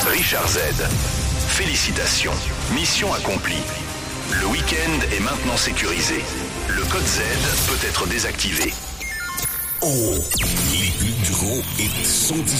Richard Z. Félicitations. Mission accomplie. Le week-end est maintenant sécurisé. Le code Z peut être désactivé. Oh, les plus gros hits sont